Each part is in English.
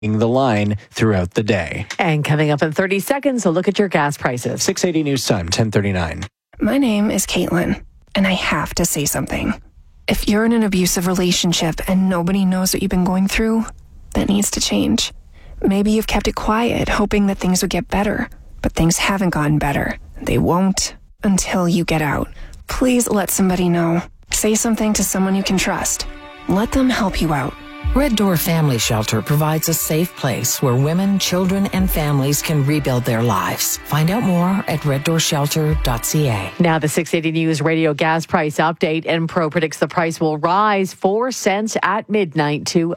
the line throughout the day. And coming up in 30 seconds, a look at your gas prices. 680 News Time, 10:39. My name is Caitlin, and I have to say something. If you're in an abusive relationship and nobody knows what you've been going through, that needs to change. Maybe you've kept it quiet, hoping that things would get better, but things haven't gotten better. They won't until you get out. Please let somebody know. Say something to someone you can trust. Let them help you out. Red Door Family Shelter provides a safe place where women, children, and families can rebuild their lives. Find out more at reddoorshelter.ca. Now the 680 News Radio gas price update. Enpro predicts the price will rise 4 cents at midnight to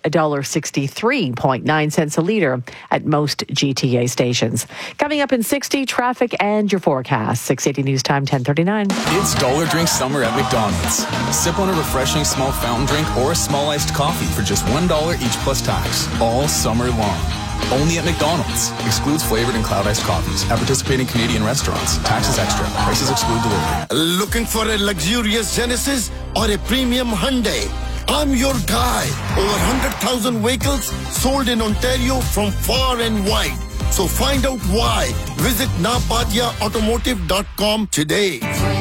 $1.63.9 cents a liter at most GTA stations. Coming up in 60, traffic and your forecast. 680 News Time, 10:39. It's Dollar Drink Summer at McDonald's. Sip on a refreshing small fountain drink or a small iced coffee for just $1 each plus tax, all summer long. Only at McDonald's. Excludes flavored and cloud iced coffees. At participating Canadian restaurants. Taxes extra. Prices exclude delivery. Looking for a luxurious Genesis or a premium Hyundai? I'm your guy. Over 100,000 vehicles sold in Ontario from far and wide. So find out why. Visit napadiaautomotive.com today.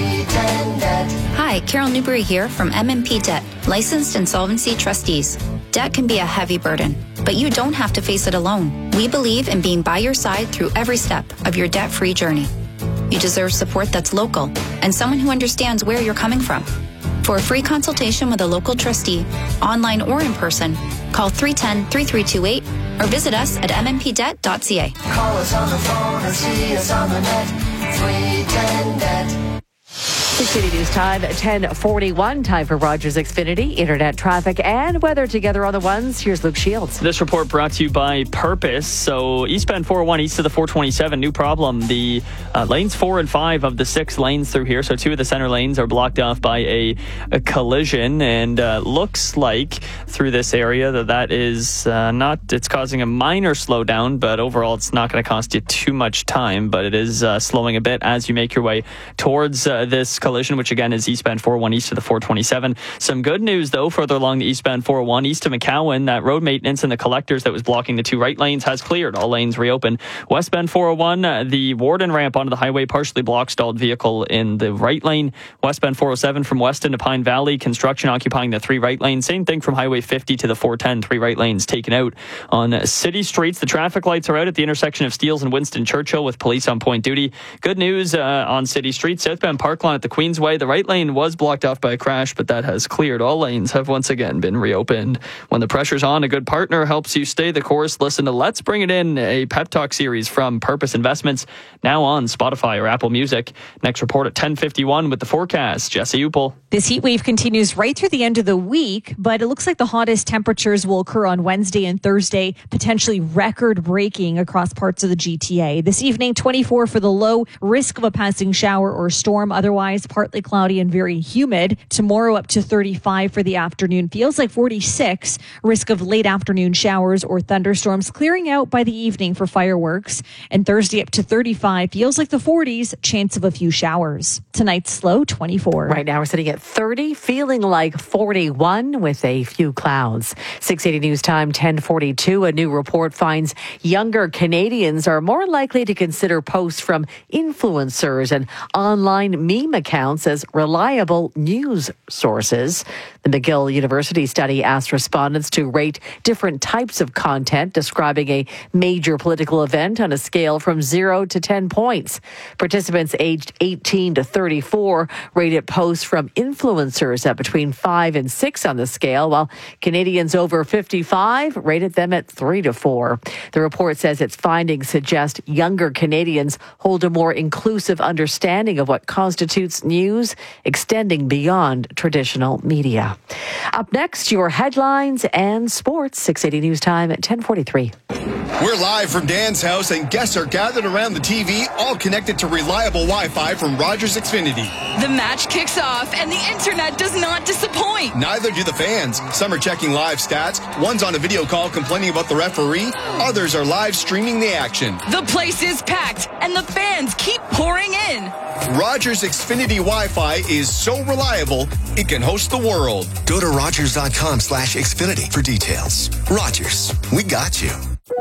Hi, Carol Newberry here from MMP Debt, licensed insolvency trustees. Debt can be a heavy burden, but you don't have to face it alone. We believe in being by your side through every step of your debt-free journey. You deserve support that's local and someone who understands where you're coming from. For a free consultation with a local trustee, online or in person, call 310-3328 or visit us at mmpdebt.ca. Call us on the phone or see us on the net. 310-DEBT. 680 News Time, 10:41. Time for Rogers Xfinity, internet traffic and weather together on the ones. Here's Luke Shields. This report brought to you by Purpose. So eastbound 401 east of the 427, new problem. The lanes 4 and 5 of the 6 lanes through here, so 2 of the center lanes are blocked off by a collision, and looks like through this area that is it's causing a minor slowdown, but overall it's not going to cost you too much time, but it is slowing a bit as you make your way towards this collision, which again is eastbound 401 east of the 427. Some good news though, further along the eastbound 401 east of McCowan, that road maintenance and the collectors that was blocking the 2 right lanes has cleared. All lanes reopened. Westbound 401, the Warden ramp onto the highway partially blocked, stalled vehicle in the right lane. Westbound 407 from Weston to Pine Valley, construction occupying the 3 right lanes. Same thing from Highway 50 to the 410, 3 right lanes taken out. On city streets, the traffic lights are out at the intersection of Steeles and Winston Churchill with police on point duty. Good news on city streets, southbound Parkland at the Queensway. The right lane was blocked off by a crash, but that has cleared. All lanes have once again been reopened. When the pressure's on, a good partner helps you stay the course. Listen to Let's Bring It In, a pep talk series from Purpose Investments, now on Spotify or Apple Music. Next report at 10:51 with the forecast. Jesse Upel. This heat wave continues right through the end of the week, but it looks like the hottest temperatures will occur on Wednesday and Thursday, potentially record-breaking across parts of the GTA. This evening, 24 for the low, risk of a passing shower or storm. Otherwise, partly cloudy and very humid. Tomorrow up to 35 for the afternoon. Feels like 46. Risk of late afternoon showers or thunderstorms, clearing out by the evening for fireworks. And Thursday up to 35. Feels like the 40s. Chance of a few showers. Tonight's low 24. Right now we're sitting at 30, feeling like 41 with a few clouds. 680 News Time, 10:42. A new report finds younger Canadians are more likely to consider posts from influencers and online meme accounts as reliable news sources. The McGill University study asked respondents to rate different types of content describing a major political event on a scale from 0 to 10 points. Participants aged 18 to 34 rated posts from influencers at between 5 and 6 on the scale, while Canadians over 55 rated them at 3 to 4. The report says its findings suggest younger Canadians hold a more inclusive understanding of what constitutes news, extending beyond traditional media. Up next, your headlines and sports. 680 News Time at 10:43. We're live from Dan's house, and guests are gathered around the TV, all connected to reliable Wi-Fi from Rogers Xfinity. The match kicks off, and the internet does not disappoint. Neither do the fans. Some are checking live stats. One's on a video call complaining about the referee. Others are live streaming the action. The place is packed, and the fans keep pouring in. Rogers Xfinity Wi-Fi is so reliable, it can host the world. Go to Rogers.com/Xfinity for details. Rogers, we got you.